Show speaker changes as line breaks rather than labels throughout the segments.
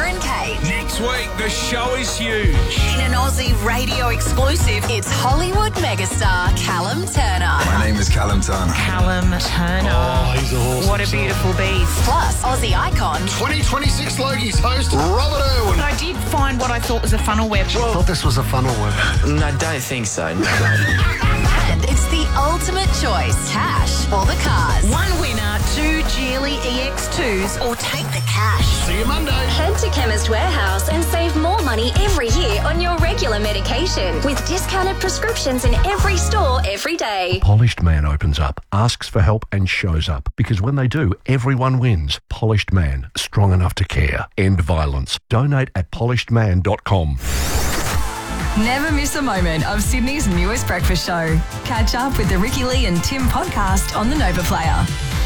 Trevor and Kate.
Next week, the show is huge.
In an Aussie radio exclusive, it's Hollywood megastar Callum Turner.
My name is Callum Turner.
Callum Turner.
Oh, he's awesome.
What a beautiful beast.
Plus, Aussie icon
2026 Logies host, Robert Irwin.
I did find what I thought was a funnel web.
I thought this was a funnel web.
I don't think so, no.
And it's the ultimate choice. Cash or the cars.
One winner, 2 Geely EX2s, or take the cash.
See you Monday.
Head to Chemist Warehouse and save more money every year on your regular medication with discounted prescriptions in every store every day.
Polished Man opens up, asks for help and shows up. Because when they do, everyone wins. Polished Man, strong enough to care. End violence. Donate at polishedman.com.
Never miss a moment of Sydney's newest breakfast show. Catch up with the Ricky Lee and Tim podcast on the Nova Player.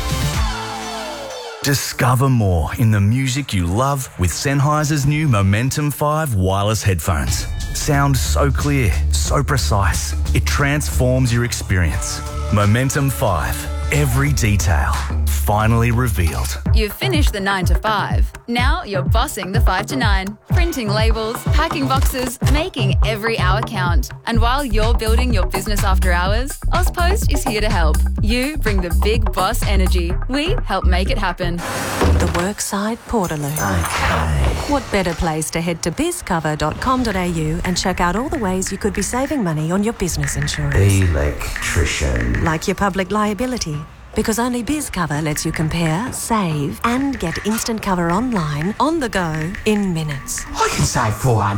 Discover more in the music you love with Sennheiser's new Momentum 5 wireless headphones. Sound so clear, so precise, it transforms your experience. Momentum 5. Every detail finally revealed.
You've finished the 9 to 5. Now you're bossing the 5 to 9. Printing labels, packing boxes, making every hour count. And while you're building your business after hours, AusPost is here to help. You bring the big boss energy. We help make it happen.
The Workside Portaloo.
Okay.
What better place to head to bizcover.com.au and check out all the ways you could be saving money on your business insurance.
Electrician.
Like your public liability. Because only BizCover lets you compare, save, and get instant cover online, on the go, in minutes.
I can save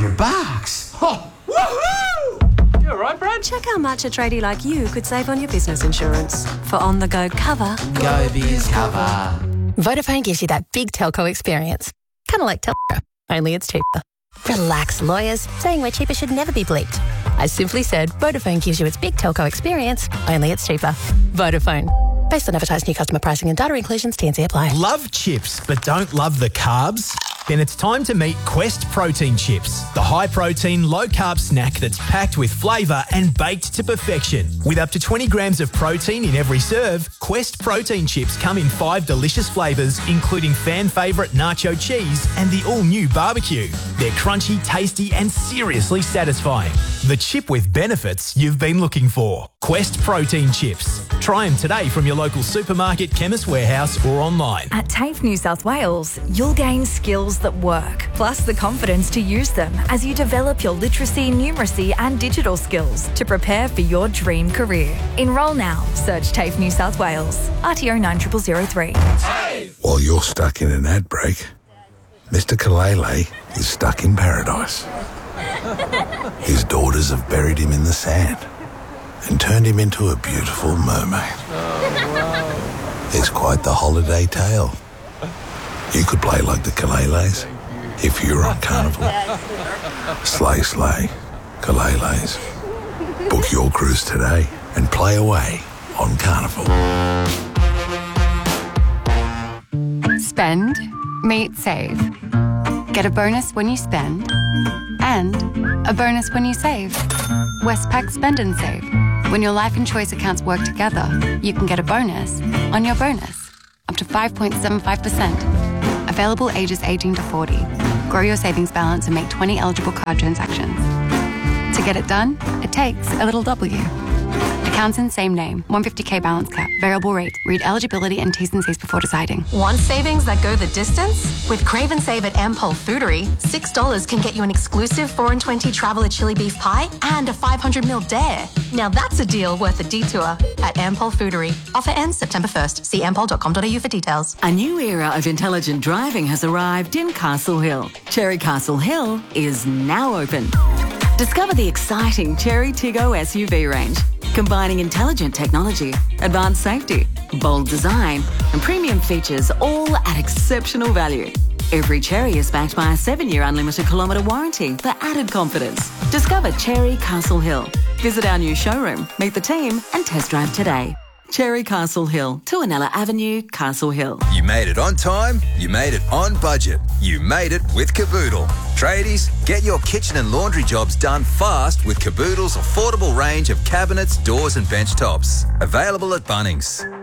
$400. Oh, woohoo!
You all right, Brad? Check how much a tradie like you could save on your business insurance. For on-the-go cover.
Go BizCover.
Vodafone gives you that big telco experience. Kind of like Telstra, only it's cheaper. Relax, lawyers. Saying we're cheaper should never be bleeped. I simply said Vodafone gives you its big telco experience, only it's cheaper. Vodafone. Based on advertised new customer pricing and data inclusions, T&C apply.
Love chips but don't love the carbs? Then it's time to meet Quest Protein Chips, the high-protein, low-carb snack that's packed with flavour and baked to perfection. With up to 20 grams of protein in every serve, Quest Protein Chips come in 5 delicious flavours, including fan favourite nacho cheese and the all-new barbecue. They're crunchy, tasty and seriously satisfying. The chip with benefits you've been looking for. Quest Protein Chips. Try them today from your local supermarket, Chemist Warehouse or online.
At TAFE New South Wales, you'll gain skills that work, plus the confidence to use them as you develop your literacy, numeracy and digital skills to prepare for your dream career. Enrol now. Search TAFE New South Wales. RTO 90003.
While you're stuck in an ad break, Mr. Kalele is stuck in paradise. His daughters have buried him in the sand and turned him into a beautiful mermaid. It's quite the holiday tale. You could play like the Kaleles if you were on Carnival. Slay, slay, Kaleles. Book your cruise today and play away on Carnival.
Spend, meet, save. Get a bonus when you spend and a bonus when you save. Westpac Spend and Save. When your life and choice accounts work together, you can get a bonus on your bonus, up to 5.75%. Available ages 18 to 40. Grow your savings balance and make 20 eligible card transactions. To get it done, it takes a little W. Accounts in same name. 150k balance cap. Variable rate. Read eligibility and T's and C's before deciding.
Want savings that go the distance? With Crave and Save at Ampol Foodery, $6 can get you an exclusive 4 and 20 Traveller chili beef pie and a 500ml dare. Now that's a deal worth a detour at Ampol Foodery. Offer ends September 1st. See ampol.com.au for details.
A new era of intelligent driving has arrived in Castle Hill. Cherry Castle Hill is now open. Discover the exciting Cherry Tiggo SUV range, combining intelligent technology, advanced safety, bold design, and premium features, all at exceptional value. Every Cherry is backed by a 7-year unlimited kilometre warranty for added confidence. Discover Cherry Castle Hill. Visit our new showroom, meet the team, and test drive today. Cherry Castle Hill, Tuanella Avenue, Castle Hill.
You made it on time, you made it on budget, you made it with Caboodle. Tradies, get your kitchen and laundry jobs done fast with Caboodle's affordable range of cabinets, doors and bench tops. Available at Bunnings.